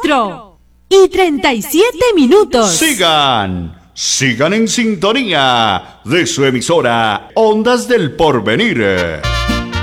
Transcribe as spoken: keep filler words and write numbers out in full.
cuatro y treinta y siete minutos. Sigan, sigan en sintonía de su emisora Ondas del Porvenir.